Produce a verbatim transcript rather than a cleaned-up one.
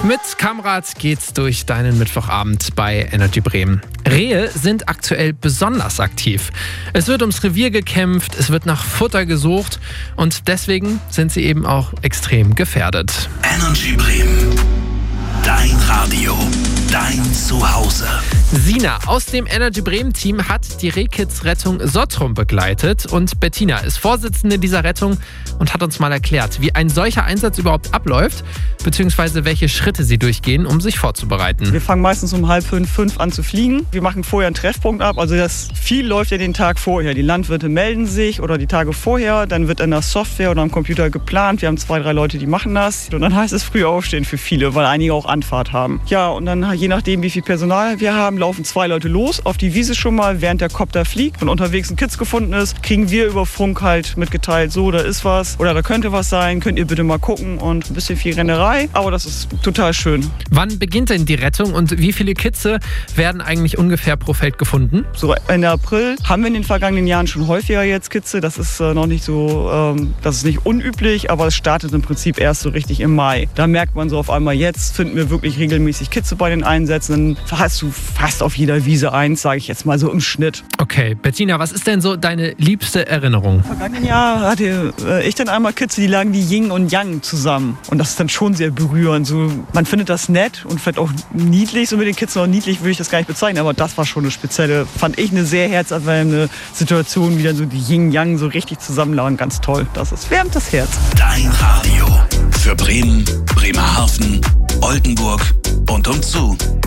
Mit Kamrad geht's durch deinen Mittwochabend bei Energy Bremen. Rehe sind aktuell besonders aktiv. Es wird ums Revier gekämpft, es wird nach Futter gesucht und deswegen sind sie eben auch extrem gefährdet. Energy Bremen. Dein Radio. Dein Zuhause. Sina aus dem Energy Bremen Team hat die Rehkids-Rettung Sottrum begleitet und Bettina ist Vorsitzende dieser Rettung und hat uns mal erklärt, wie ein solcher Einsatz überhaupt abläuft, beziehungsweise welche Schritte sie durchgehen, um sich vorzubereiten. Wir fangen meistens um halb fünf, fünf an zu fliegen. Wir machen vorher einen Treffpunkt ab, also das viel läuft ja den Tag vorher. Die Landwirte melden sich oder die Tage vorher, dann wird in der Software oder am Computer geplant. Wir haben zwei, drei Leute, die machen das und dann heißt es früh aufstehen für viele, weil einige auch Anfahrt haben. Ja, und dann je nachdem, wie viel Personal wir haben, laufen zwei Leute los auf die Wiese schon mal, während der Kopter fliegt und unterwegs ein Kids gefunden ist, kriegen wir über Funk halt mitgeteilt, so, da ist was oder da könnte was sein, könnt ihr bitte mal gucken und ein bisschen viel Rennerei, aber das ist total schön. Wann beginnt denn die Rettung und wie viele Kitze werden eigentlich ungefähr pro Feld gefunden? So Ende April haben wir in den vergangenen Jahren schon häufiger jetzt Kitze, das ist äh, noch nicht so, ähm, das ist nicht unüblich, aber es startet im Prinzip erst so richtig im Mai. Da merkt man so auf einmal, jetzt finden wir wirklich regelmäßig Kitze bei den Einsätzen, dann hast du fast auf jeder Wiese eins, sage ich jetzt mal so im Schnitt. Okay, Bettina, was ist denn so deine liebste Erinnerung? Im vergangenen Jahr hatte äh, ich dann einmal Kitze, die lagen wie Yin und Yang zusammen und das ist dann schon sehr berührend. So, man findet das nett und vielleicht auch niedlich, so mit den Kids noch niedlich würde ich das gar nicht bezeichnen, aber das war schon eine spezielle, fand ich eine sehr herzerwärmende Situation, wie dann so die Yin-Yang so richtig zusammenlagen, ganz toll. Das ist, wärmt das Herz. Dein Radio für Bremen, Bremerhaven, Oldenburg und umzu.